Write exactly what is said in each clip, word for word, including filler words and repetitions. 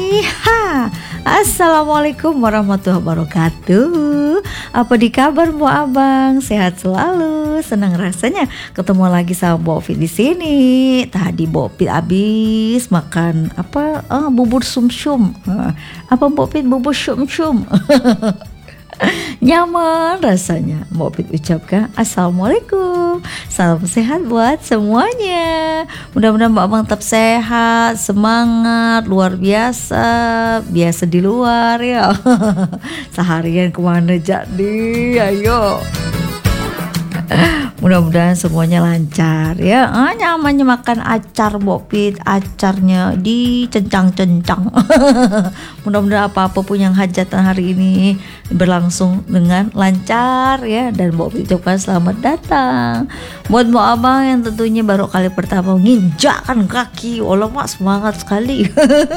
Hai, ha. Assalamualaikum warahmatullahi wabarakatuh. Apa di kabar Mbok Abang? Sehat selalu. Senang rasanya ketemu lagi sama Mbok Fit di sini. Tadi Mbok Fit habis makan apa? Ah, bubur sumsum. Ah, apa Mbok Fit bubur sumsum? Nyaman rasanya. Mbok Fit ucapkan Assalamualaikum. Salam sehat buat semuanya. Mudah-mudahan Mbak Abang tetap sehat, semangat, luar biasa. Biasa di luar ya. Seharian kemana jadi? Ayo. Mudah-mudahan semuanya lancar ya. Ah, nyamannya makan acar Mbok Fit, acarnya dicencang-cencang. Mudah-mudahan apa-apa pun yang hajatan hari ini berlangsung dengan lancar ya. Dan Mbok Fit ucapkan selamat datang buat Mbok Abang yang tentunya baru kali pertama nginjakkan kaki. Allah mak semangat sekali.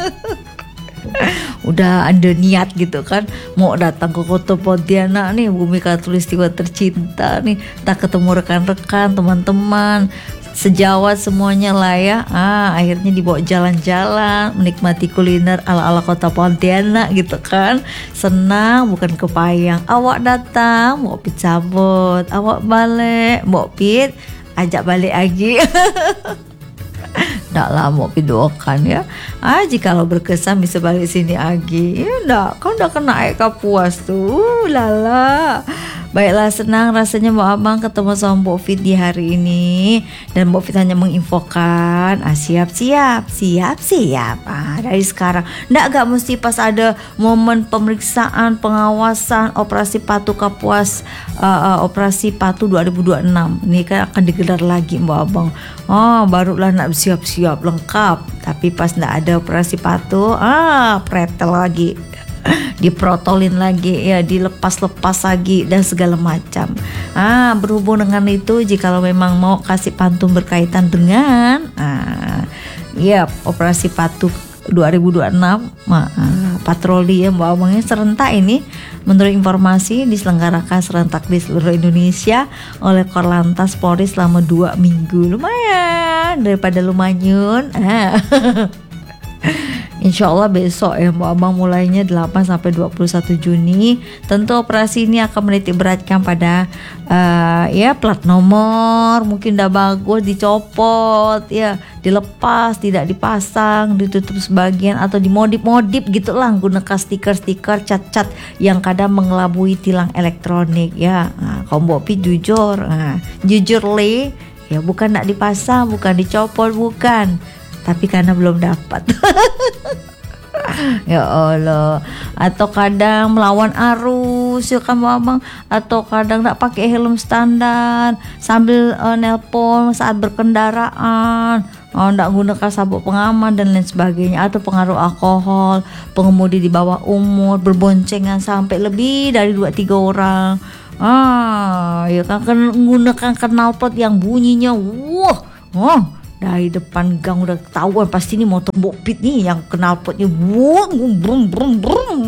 Udah ada niat gitu kan mau datang ke Kota Pontianak nih, bumi khatulistiwa tercinta nih, tak ketemu rekan-rekan, teman-teman sejawat semuanya lah ya. Ah, akhirnya dibawa jalan-jalan menikmati kuliner ala-ala Kota Pontianak gitu kan. Senang bukan kepayang. Awak datang Mbok Fit sambut, awak balik Mbok Fit ajak balik lagi. Nggak lah mau doakan ya. Ah, jikalau berkesan bisa balik sini lagi. Ya nggak, kau udah kena air kapuas tuh. Lala. Baiklah, senang rasanya Mbak Abang ketemu sama Mbok Fit di hari ini. Dan Mbok Fit hanya menginfokan, ah, siap-siap, siap-siap ah, dari sekarang. Nggak, gak mesti pas ada momen pemeriksaan, pengawasan, operasi Patu Kapuas, uh, uh, operasi Patu dua ribu dua puluh enam. Ini kan akan digelar lagi Mbak Abang. Oh, barulah nak siap-siap lengkap. Tapi pas nggak ada operasi Patu, ah, pretel lagi. Diprotolin lagi ya, dilepas-lepas lagi dan segala macam. Ah, berhubung dengan itu, jikalau memang mau kasih pantun berkaitan dengan ah, ya operasi Patu dua ribu dua puluh enam, ah, patroli ya Mbak Abangnya serentak ini, menurut informasi diselenggarakan serentak di seluruh Indonesia oleh Korlantas Polri selama dua minggu. Lumayan daripada lumanyun. Ah. Insya Allah besok ya Mbak Abang mulainya delapan sampai dua puluh satu Juni. Tentu operasi ini akan menitik beratkan pada uh, ya plat nomor, mungkin udah bagus dicopot ya, dilepas, tidak dipasang, ditutup sebagian atau dimodif-modif gitulah, gunakan stiker-stiker, cat-cat yang kadang mengelabui tilang elektronik ya. Nah, kalau Mbok Fit jujur, nah, jujur le ya, bukan nak dipasang, bukan dicopot, bukan, tapi karena belum dapat. Ya Allah. Atau kadang melawan arus ya kan Mbak Abang, atau kadang tak pakai helm standar sambil uh, nelpon saat berkendaraan, oh, tak gunakan sabuk pengaman dan lain sebagainya, atau pengaruh alkohol, pengemudi di bawah umur, berboncengan sampai lebih dari dua tiga orang. Ah, ya kan, menggunakan knalpot yang bunyinya wah, oh, dari depan gang udah ketahuan pasti ini motor Mbok Fit nih yang knalpotnya brum brum brum brum.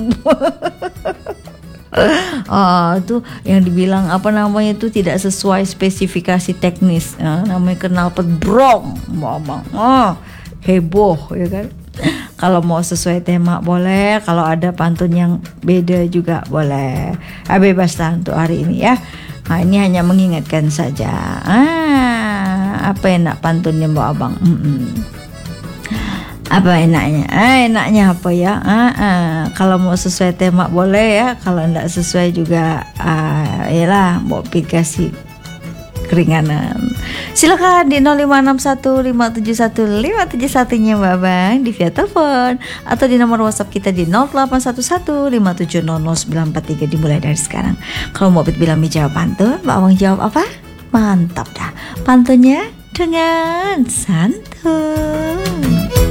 Ah, itu yang dibilang apa namanya itu tidak sesuai spesifikasi teknis. Ah, namanya knalpot brom, Mbak Abang. Ah, heboh ya kan. Kalau mau sesuai tema boleh, kalau ada pantun yang beda juga boleh. Ah, bebas lah untuk hari ini ya. Nah, ini hanya mengingatkan saja. Ah, apa enak pantunnya Mbak Abang? Mm-mm. Apa enaknya? Ah, enaknya apa ya? Ah, ah. Kalau mau sesuai tema boleh ya. Kalau enggak sesuai juga, ah, yalah, Mbok Fit kasih keringanan. Silakan di nol lima enam satu lima tujuh satu lima tujuh satu nya Mbak Abang di via telepon atau di nomor WhatsApp kita di nol delapan satu satu lima tujuh nol nol sembilan empat tiga dimulai dari sekarang. Kalau Mbok Fit bilang dijawab pantun, Mbak Abang jawab apa? Mantap dah. Pantunnya dengan santun.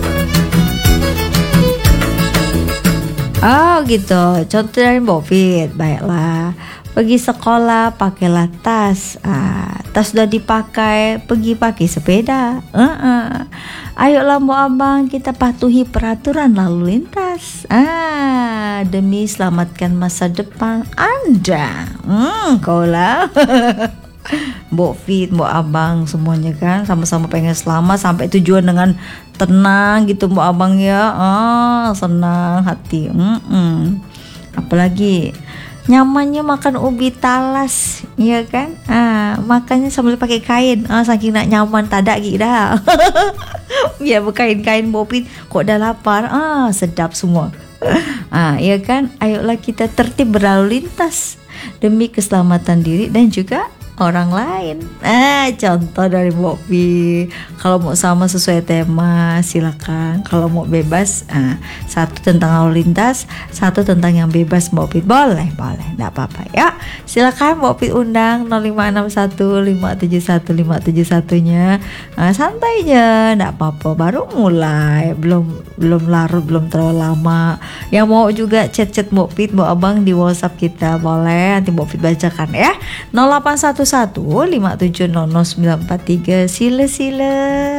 Oh gitu. Contoh dari Mbok Fit. Baiklah. Pergi sekolah pakailah tas, ah, tas sudah dipakai, pergi pakai sepeda. Uh-uh. Ayolah Mbok Abang, kita patuhi peraturan lalu lintas, ah, demi selamatkan masa depan Anda. Hmm, kau lah. Mbok Fit, Mbok Abang semuanya kan sama-sama pengen selamat sampai tujuan dengan tenang gitu Mbok Abang ya. Ah, senang hati. Mm-mm. Apalagi nyamannya makan ubi talas, ya kan? Ah, makannya sambil pakai kain. Ah, saking nak nyaman tadak gitu dah. Biar berkain-kain Mbok Fit, kok dah lapar. Ah, sedap semua. Ah, ya kan? Ayolah kita tertib berlalu lintas demi keselamatan diri dan juga orang lain. Eh, contoh dari Mbok Pi. Kalau mau sama sesuai tema silakan. Kalau mau bebas, ah, satu tentang lalu lintas, satu tentang yang bebas Mbok Pi. Boleh, boleh, enggak apa-apa ya. Silakan Mbok Pi undang nol lima enam satu lima tujuh satu lima tujuh satu-nya. Ah, santai aja, enggak apa-apa. Baru mulai, belum belum larut, belum terlalu lama. Yang mau juga chat-chat Mbok Pi, Mbok Abang di WhatsApp kita boleh. Nanti Mbok Pi bacakan ya. nol delapan satu satu lima tujuh nol nol sembilan empat tiga. Sila-sila.